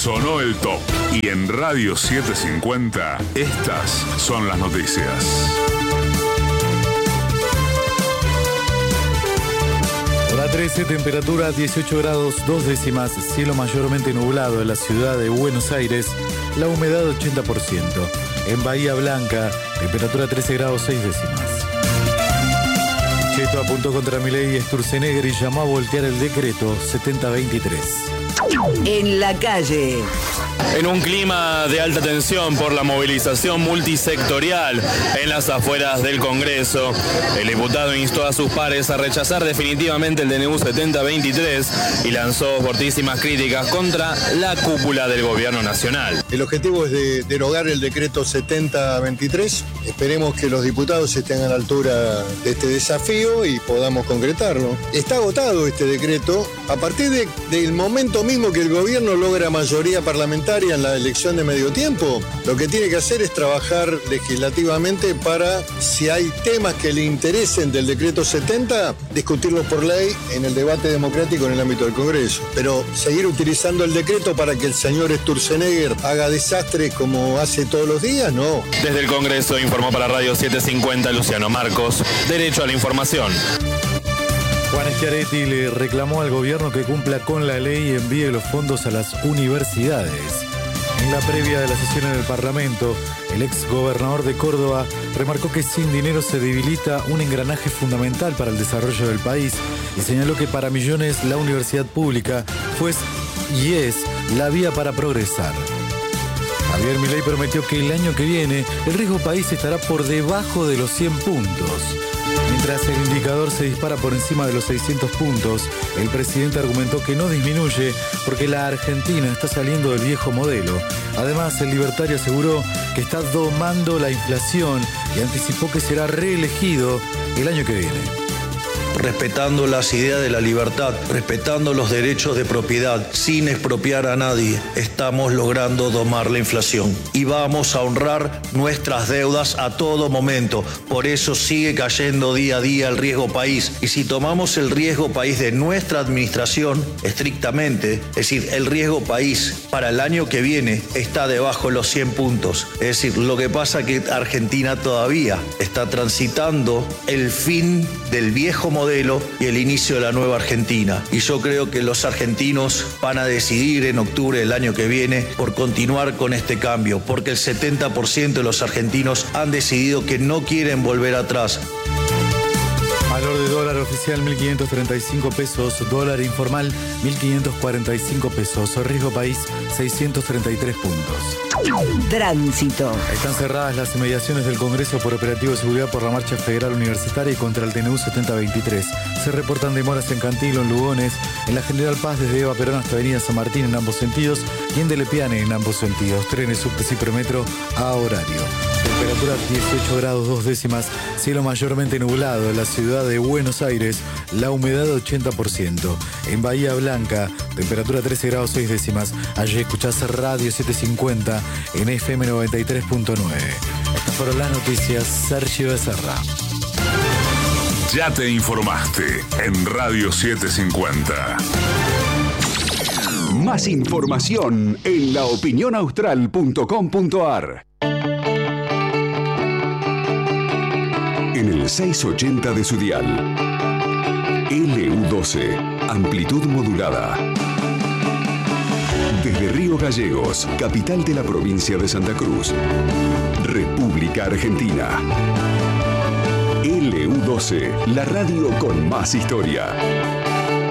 Sonó el top. Y en Radio 750, estas son las noticias. Hora 13, temperatura 18 grados 2 décimas, cielo mayormente nublado en la ciudad de Buenos Aires, la humedad 80%. En Bahía Blanca, temperatura 13 grados 6 décimas. Cheto apuntó contra Milei y Sturzenegger y llamó a voltear el decreto 7023. En la calle. En un clima de alta tensión por la movilización multisectorial en las afueras del Congreso, el diputado instó a sus pares a rechazar definitivamente el DNU 7023 y lanzó fortísimas críticas contra la cúpula del gobierno nacional. El objetivo es de derogar el decreto 7023. Esperemos que los diputados estén a la altura de este desafío y podamos concretarlo. Está agotado este decreto a partir del momento mismo que el gobierno logra mayoría parlamentaria en la elección de medio tiempo. Lo que tiene que hacer es trabajar legislativamente para, si hay temas que le interesen del decreto 70, discutirlos por ley en el debate democrático en el ámbito del Congreso. Pero seguir utilizando el decreto para que el señor Sturzenegger haga desastres como hace todos los días, no. Desde el Congreso informó para Radio 750 Luciano Marcos. Derecho a la información. Juan Schiaretti le reclamó al gobierno que cumpla con la ley y envíe los fondos a las universidades. En la previa de la sesión en el Parlamento, el ex gobernador de Córdoba remarcó que sin dinero se debilita un engranaje fundamental para el desarrollo del país y señaló que para millones la universidad pública fue y es la vía para progresar. Javier Milei prometió que el año que viene el riesgo país estará por debajo de los 100 puntos. Mientras el indicador se dispara por encima de los 600 puntos, el presidente argumentó que no disminuye porque la Argentina está saliendo del viejo modelo. Además, el libertario aseguró que está domando la inflación y anticipó que será reelegido el año que viene. Respetando las ideas de la libertad, respetando los derechos de propiedad, sin expropiar a nadie, estamos logrando domar la inflación. Y vamos a honrar nuestras deudas a todo momento. Por eso sigue cayendo día a día el riesgo país. Y si tomamos el riesgo país de nuestra administración, estrictamente, es decir, el riesgo país para el año que viene está debajo de los 100 puntos. Es decir, lo que pasa es que Argentina todavía está transitando el fin del viejo modelo y el inicio de la nueva Argentina. Y yo creo que los argentinos van a decidir en octubre del año que viene por continuar con este cambio, porque el 70% de los argentinos han decidido que no quieren volver atrás. Valor de dólar oficial 1.535 pesos, dólar informal 1.545 pesos, riesgo país 633 puntos. Tránsito. Están cerradas las inmediaciones del Congreso por operativo de seguridad por la marcha federal universitaria y contra el DNU 7023. Se reportan demoras en Cantilo, en Lugones, en la General Paz desde Eva Perón hasta Avenida San Martín en ambos sentidos y en Delepiane en ambos sentidos. Trenes, subtes y premetro a horario. Temperatura 18 grados 2 décimas, cielo mayormente nublado en la ciudad de Buenos Aires, la humedad 80%. En Bahía Blanca, temperatura 13 grados 6 décimas. Allí escuchás Radio 750 en FM 93.9. Estas fueron las noticias. Sergio Becerra. Ya te informaste en Radio 750. Más información en laopinionaustral.com.ar. En el 680 de su dial. LU12, amplitud modulada. Desde Río Gallegos, capital de la provincia de Santa Cruz. República Argentina. LU12, la radio con más historia.